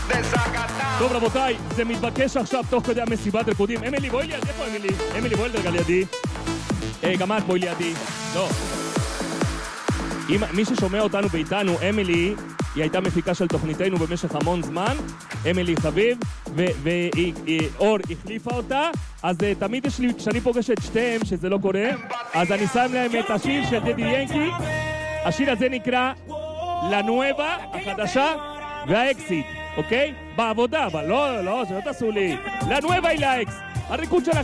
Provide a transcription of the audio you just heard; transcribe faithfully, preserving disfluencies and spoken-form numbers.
טוב רבותיי, זה מתבקש עכשיו תוך כדי המסיבת ריקודים. אמילי בואי לידי, איפה אמילי? אמילי בואי רגע לידי. אה, גם את בואי לידי. לא. אם מי ששומע אותנו ואיתנו, אמילי, היא הייתה מפיקה של תוכניתנו במשך המון זמן, אמילי חביב, ואור החליפה אותה, אז uh, תמיד יש לי, כשאני פוגש את שתיהם, שזה לא קורה, אז אני שם להם את השיר של דדי ינקי. השיר הזה נקרא לנואבה, החדשה, והאקסיט, אוקיי? בעבודה, אבל לא, לא, שלא תעשו לי. לנואבה היא לאקס. הריקוד שלך